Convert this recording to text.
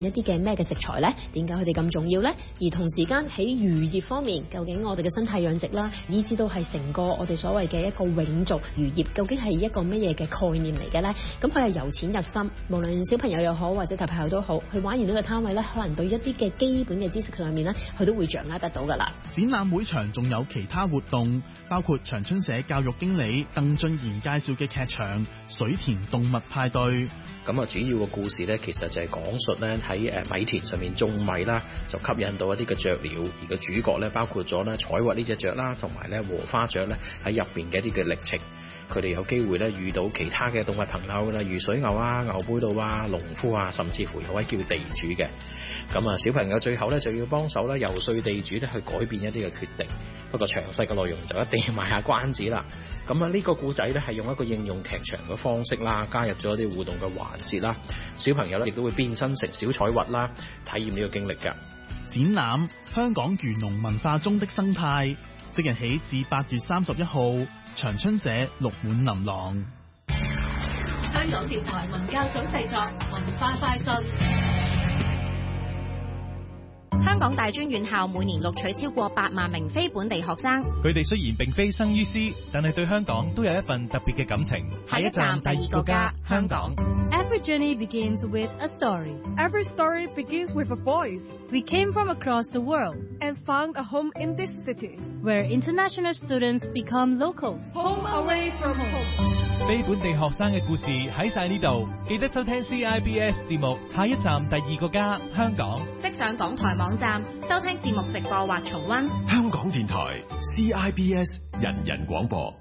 一啲嘅咩嘅食材呢？點解佢哋咁重要呢？而同時間喺漁業方面，究竟我哋嘅生態養殖啦，以至到係成個我哋所謂嘅一個永續漁業，究竟係一個乜嘢嘅概念嚟嘅呢？咁佢係由淺入深，無論小朋友又好或者大朋友都好，去玩完呢個攤位呢，可能對一啲嘅基本嘅知識上面呢，佢都會掌握得到㗎啦。 展覽會場仲有其他活動，包括長春社教育經理鄧俊賢介紹嘅劇場《水田動物派對》。 咁啊，主要嘅故事咧，其實就係講述咧喺米田上面種米啦，就吸引到一啲嘅雀鳥，而個主角咧包括咗咧彩畫呢隻雀啦，同埋咧禾花雀咧喺入邊嘅一啲嘅歷程。佢哋有機會咧遇到其他嘅動物朋友，例如水牛啊、牛背道啊、農夫啊，甚至乎有位叫地主嘅。咁啊，小朋友最後咧就要幫手咧遊說地主咧去改變一啲嘅決定。不過詳細嘅內容就一定要賣下關子啦。咁啊，呢個故仔咧係用一個應用劇場嘅方式啦，加入咗一啲互動嘅環節啦。小朋友咧亦都會變身成小彩畫啦，體驗呢個經歷㗎。 展覽香港漁農文化中的生態，即日起至8月31號，長春社綠滿琳琅。 香港電台文教組製作文化快訊。 香港大專院校每年錄取超過8萬名非本地學生， 佢哋雖然並非生於斯，但係對香港都有一份特別嘅感情。 下一站第二個家，香港。 Every journey begins with a story. Every story begins with a voice. We came from across the world and found a home in this city, where international students become locals. Home away from home. 非本地學生嘅故事喺晒呢度，記得收聽 CIBS 節目。下一站第二個家，香港。 即上港台網站收聽節目直播或重溫。 香港電台 CIBS 人人廣播。